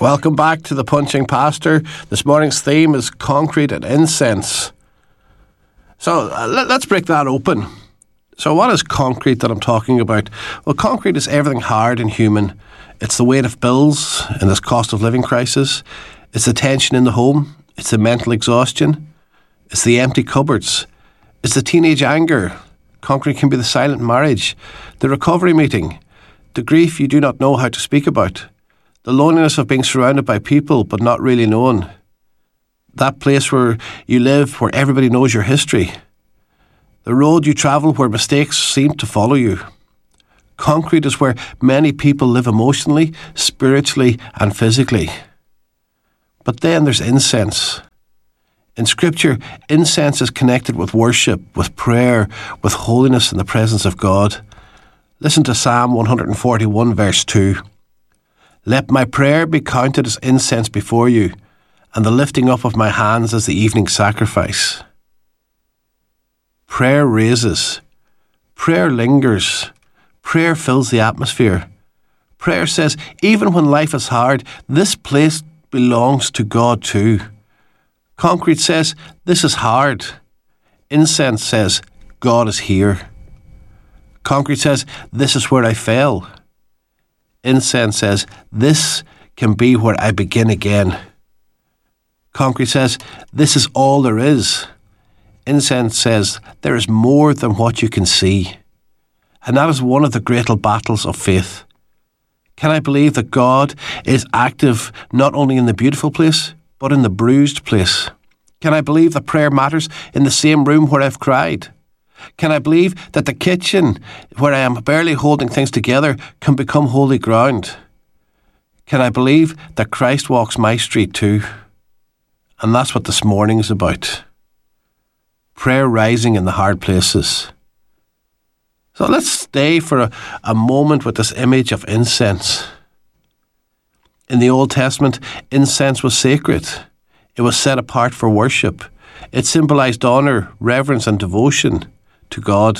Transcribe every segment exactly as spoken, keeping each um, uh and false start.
Welcome back to The Punching Pastor. This morning's theme is concrete and incense. So uh, let, let's break that open. So what is concrete that I'm talking about? Well, concrete is everything hard and human. It's the weight of bills in this cost of living crisis. It's the tension in the home. It's the mental exhaustion. It's the empty cupboards. It's the teenage anger. Concrete can be the silent marriage, the recovery meeting, the grief you do not know how to speak about, the loneliness of being surrounded by people but not really known, that place where you live where everybody knows your history, the road you travel where mistakes seem to follow you. Concrete is where many people live emotionally, spiritually and physically. But then there's incense. In Scripture, incense is connected with worship, with prayer, with holiness in the presence of God. Listen to Psalm one forty-one verse two. Let my prayer be counted as incense before you, and the lifting up of my hands as the evening sacrifice. Prayer raises. Prayer lingers. Prayer fills the atmosphere. Prayer says, even when life is hard, this place belongs to God too. Concrete says, this is hard. Incense says, God is here. Concrete says, this is where I fell. Incense says, this can be where I begin again. Concrete says, this is all there is. Incense says, there is more than what you can see. And that is one of the great battles of faith. Can I believe that God is active not only in the beautiful place, but in the bruised place? Can I believe that prayer matters in the same room where I've cried? Can I believe that the kitchen, where I am barely holding things together, can become holy ground? Can I believe that Christ walks my street too? And that's what this morning is about. Prayer rising in the hard places. So let's stay for a, a moment with this image of incense. In the Old Testament, incense was sacred. It was set apart for worship. It symbolized honour, reverence and devotion to God.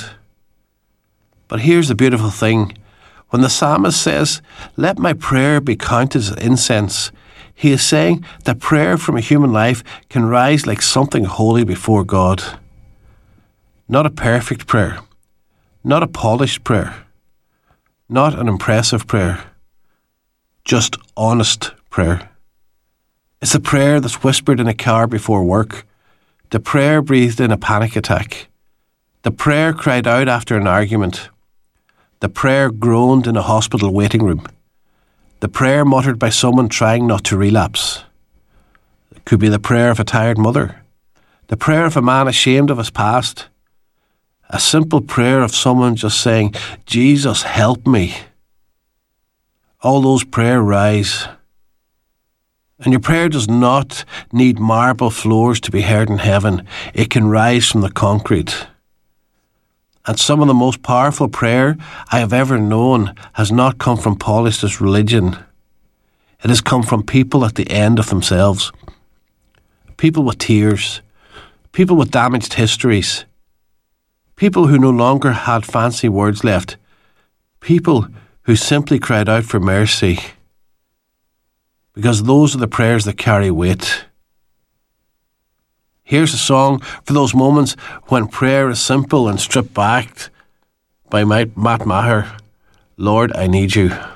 But here's the beautiful thing. When the psalmist says, let my prayer be counted as incense, he is saying that prayer from a human life can rise like something holy before God. Not a perfect prayer, not a polished prayer, not an impressive prayer, just honest prayer. It's the prayer that's whispered in a car before work, the prayer breathed in a panic attack, the prayer cried out after an argument, the prayer groaned in a hospital waiting room, the prayer muttered by someone trying not to relapse. It could be the prayer of a tired mother, the prayer of a man ashamed of his past, a simple prayer of someone just saying, Jesus, help me. All those prayers rise. And your prayer does not need marble floors to be heard in heaven. It can rise from the concrete. And some of the most powerful prayer I have ever known has not come from polished religion. It has come from people at the end of themselves. People with tears. People with damaged histories. People who no longer had fancy words left. People who simply cried out for mercy. Because those are the prayers that carry weight. Here's a song for those moments when prayer is simple and stripped back by Matt Maher. Lord, I need you.